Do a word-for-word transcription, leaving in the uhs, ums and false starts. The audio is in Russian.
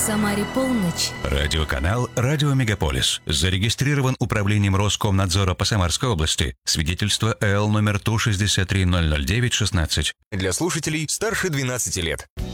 Самаре полночь. Радиоканал «Радио Мегаполис». Зарегистрирован управлением Роскомнадзора по Самарской области. Свидетельство эл номер Ту шестьдесят три ноль ноль девять шестнадцать. Для слушателей старше двенадцати лет.